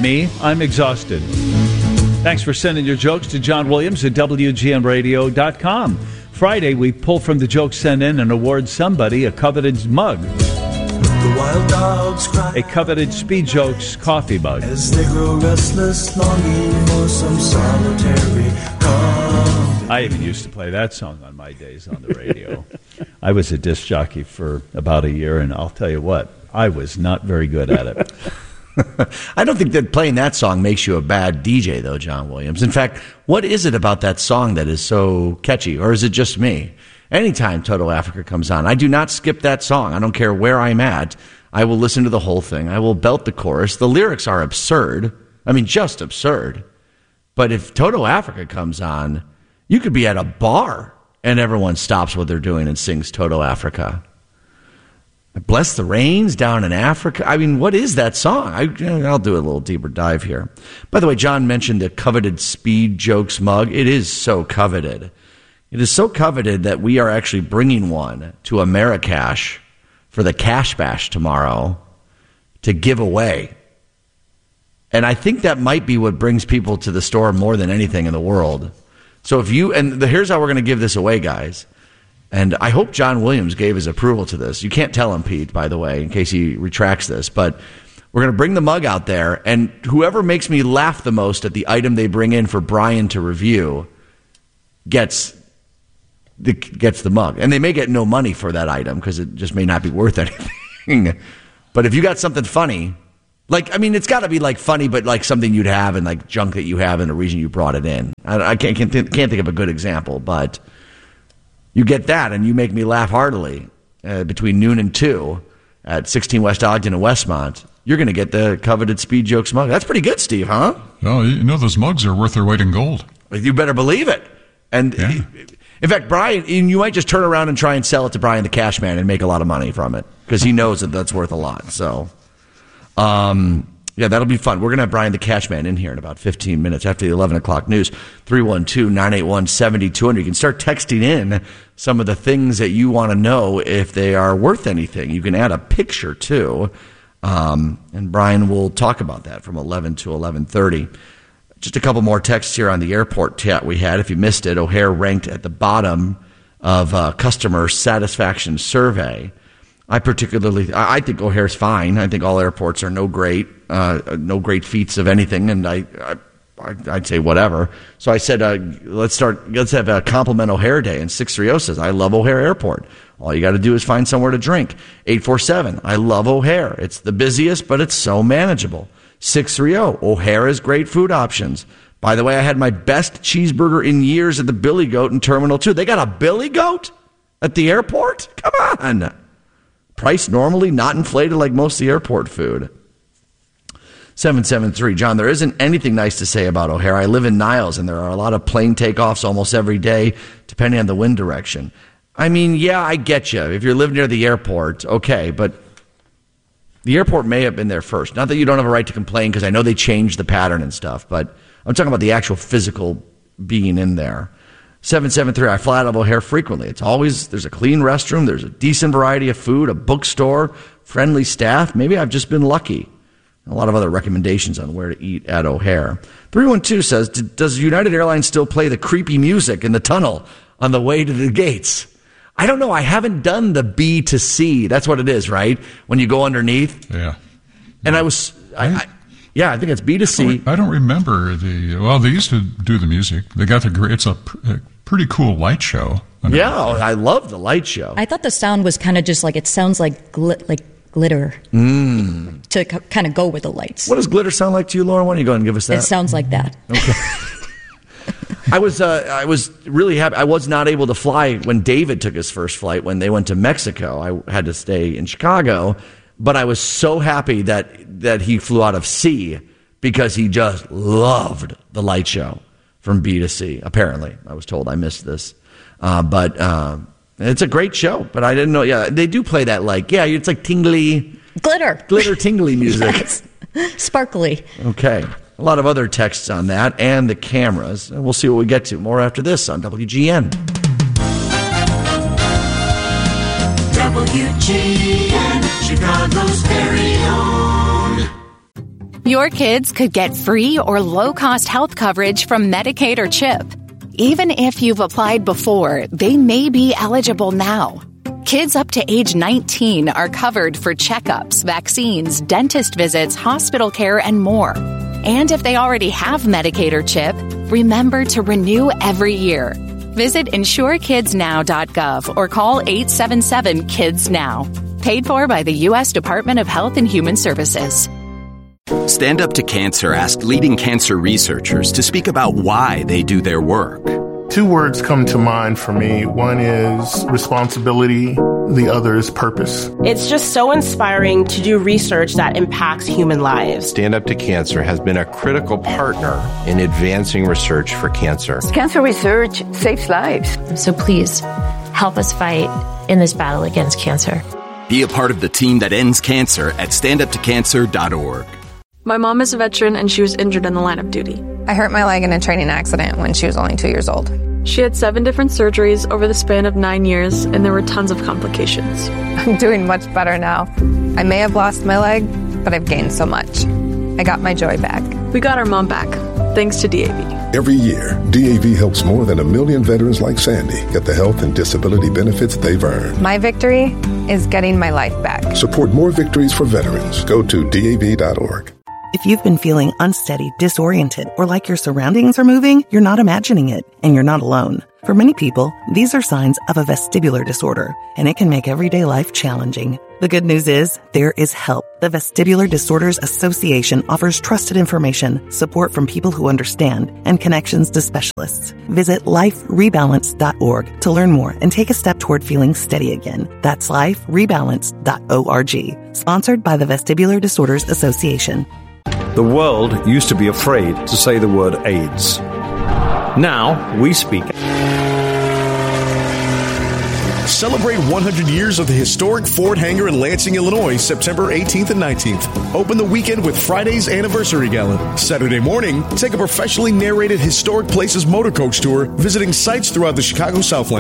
Me, I'm exhausted. Thanks for sending your jokes to John Williams at WGNradio.com. Friday, we pull from the jokes sent in and award somebody a coveted mug. The wild dogs cry a coveted Speed Jokes coffee mug. as they grow restless, longing for some solitary company. I even used to play that song on my days on the radio. I was a disc jockey for about a year, and I'll tell you what, I was not very good at it. I don't think that playing that song makes you a bad DJ, though, John Williams. In fact, what is it about that song that is so catchy, or is it just me? Anytime Toto Africa comes on, I do not skip that song. I don't care where I'm at. I will listen to the whole thing. I will belt the chorus. The lyrics are absurd. I mean, just absurd. But if Toto Africa comes on, you could be at a bar and everyone stops what they're doing and sings Toto Africa. Bless the rains down in Africa. I mean, what is that song? I'll do a little deeper dive here. By the way, John mentioned the coveted Speed Jokes mug. It is so coveted. It is so coveted that we are actually bringing one to Americash for the Cash Bash tomorrow to give away. And I think that might be what brings people to the store more than anything in the world. So if you, and here's how we're going to give this away, guys. And I hope John Williams gave his approval to this. You can't tell him, Pete, by the way, in case he retracts this. But we're going to bring the mug out there, and whoever makes me laugh the most at the item they bring in for Brian to review gets the mug. And they may get no money for that item because it just may not be worth anything. But if you got something funny, like, I mean, it's got to be like funny, but like something you'd have and like junk that you have and the reason you brought it in. I can't think of a good example, but you get that and you make me laugh heartily between noon and 2 at 16 West Ogden and Westmont. You're going to get the coveted Speed Jokes mug. That's pretty good, Steve, huh? Oh, you know those mugs are worth their weight in gold. You better believe it. And yeah. In fact, Brian, you might just turn around and try and sell it to Brian the Cash Man and make a lot of money from it because he knows that that's worth a lot. So, yeah, that'll be fun. We're going to have Brian the Cash Man in here in about 15 minutes after the 11 o'clock news. 312-981-7200. You can start texting in some of the things that you want to know if they are worth anything. You can add a picture, too. And Brian will talk about that from 11 to 11:30. Just a couple more texts here on the airport chat we had. If you missed it, O'Hare ranked at the bottom of customer satisfaction survey. I think O'Hare's fine. I think all airports are no great feats of anything, and I'd say whatever. So I said, let's have a compliment O'Hare Day. And 630 says, I love O'Hare Airport. All you got to do is find somewhere to drink. 847, I love O'Hare. It's the busiest, but it's so manageable. 630, O'Hare has great food options. By the way, I had my best cheeseburger in years at the Billy Goat in Terminal 2. They got a Billy Goat at the airport? Come on. Price normally not inflated like most of the airport food. 773, John, there isn't anything nice to say about O'Hare. I live in Niles, and there are a lot of plane takeoffs almost every day, depending on the wind direction. I mean, yeah, I get you. If you live near the airport, okay, but the airport may have been there first. Not that you don't have a right to complain, because I know they changed the pattern and stuff, but I'm talking about the actual physical being in there. 773, I fly out of O'Hare frequently. It's always, there's a clean restroom, there's a decent variety of food, a bookstore, friendly staff. Maybe I've just been lucky. A lot of other recommendations on where to eat at O'Hare. 312 says, does United Airlines still play the creepy music in the tunnel on the way to the gates? I don't know. I haven't done the B to C. That's what it is, right? When you go underneath. Yeah. And I think it's B to C. I don't remember they used to do the music. They got it's a pretty cool light show. Yeah, I love the light show. I thought the sound was kind of just like, it sounds like glitter to kind of go with the lights. What does glitter sound like to you, Lauren? Why don't you go ahead and give us that? It sounds like that. Okay. I was really happy. I was not able to fly when David took his first flight when they went to Mexico. I had to stay in Chicago, but I was so happy that he flew out of C because he just loved the light show from B to C. Apparently, I was told. I missed this, but it's a great show. But I didn't know. Yeah, they do play that it's like tingly glitter tingly music. Yes. Sparkly. Okay. A lot of other texts on that and the cameras. And we'll see what we get to. More after this on WGN. WGN, Chicago's very own. Your kids could get free or low-cost health coverage from Medicaid or CHIP. Even if you've applied before, they may be eligible now. Kids up to age 19 are covered for checkups, vaccines, dentist visits, hospital care, and more. And if they already have Medicaid or CHIP, remember to renew every year. Visit insurekidsnow.gov or call 877-KIDS-NOW. Paid for by the U.S. Department of Health and Human Services. Stand Up to Cancer asked leading cancer researchers to speak about why they do their work. 2 words come to mind for me. One is responsibility. The other is purpose. It's just so inspiring to do research that impacts human lives. Stand Up to Cancer has been a critical partner in advancing research for cancer. Cancer research saves lives. So please, help us fight in this battle against cancer. Be a part of the team that ends cancer at standuptocancer.org. My mom is a veteran and she was injured in the line of duty. I hurt my leg in a training accident when she was only 2 years old. She had 7 different surgeries over the span of 9 years, and there were tons of complications. I'm doing much better now. I may have lost my leg, but I've gained so much. I got my joy back. We got our mom back, thanks to DAV. Every year, DAV helps more than 1 million veterans like Sandy get the health and disability benefits they've earned. My victory is getting my life back. Support more victories for veterans. Go to DAV.org. If you've been feeling unsteady, disoriented, or like your surroundings are moving, you're not imagining it, and you're not alone. For many people, these are signs of a vestibular disorder, and it can make everyday life challenging. The good news is, there is help. The Vestibular Disorders Association offers trusted information, support from people who understand, and connections to specialists. Visit liferebalance.org to learn more and take a step toward feeling steady again. That's liferebalance.org. Sponsored by the Vestibular Disorders Association. The world used to be afraid to say the word AIDS. Now we speak. Celebrate 100 years of the historic Ford hangar in Lansing, Illinois, September 18th and 19th. Open the weekend with Friday's Anniversary Gala. Saturday morning, take a professionally narrated Historic Places motor coach tour, visiting sites throughout the Chicago Southland.